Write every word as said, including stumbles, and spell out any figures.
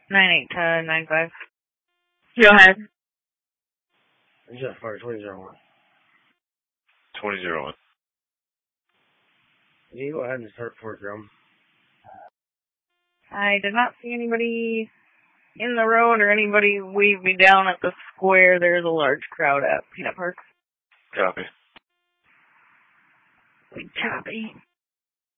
nine eight to nine five. Go ahead. Jet Fire twenty zero one. twenty zero one. You go ahead and start Fort Drum. I did not see anybody in the road or anybody wave me down at the square. There's a large crowd at Peanut Park. Copy. Copy.